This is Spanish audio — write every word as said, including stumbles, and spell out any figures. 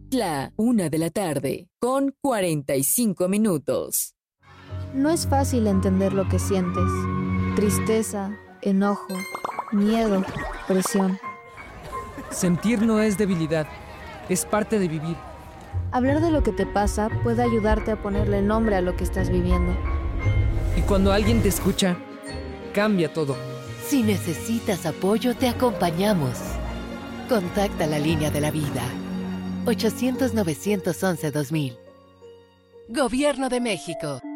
La una de la tarde, con cuarenta y cinco minutos. No es fácil entender lo que sientes. Tristeza, enojo, miedo, presión. Sentir no es debilidad, es parte de vivir. Hablar de lo que te pasa puede ayudarte a ponerle nombre a lo que estás viviendo. Y cuando alguien te escucha, cambia todo. Si necesitas apoyo, te acompañamos. Contacta la línea de la vida. ochocientos, novecientos once, dos mil. Gobierno de México.